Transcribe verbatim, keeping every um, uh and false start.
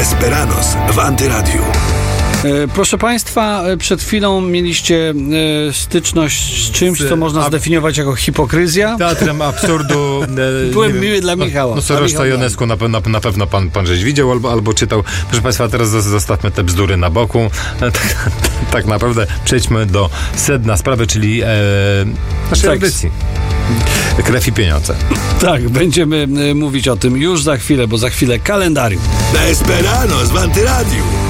Desperados w Antyradiu. Proszę Państwa, przed chwilą mieliście e, styczność z czymś, co można zdefiniować jako hipokryzja. Teatrem absurdu. E, Byłem miły dla Michała. No Sorosza Jonesku na, na, na pewno pan, pan żeś widział albo, albo czytał. Proszę Państwa, teraz zostawmy te bzdury na boku. Tak, tak naprawdę przejdźmy do sedna sprawy, czyli e, naszej audycji. Krew i pieniądze. Tak, będziemy mówić o tym już za chwilę, bo za chwilę kalendarium. Desperados w Antyradiu.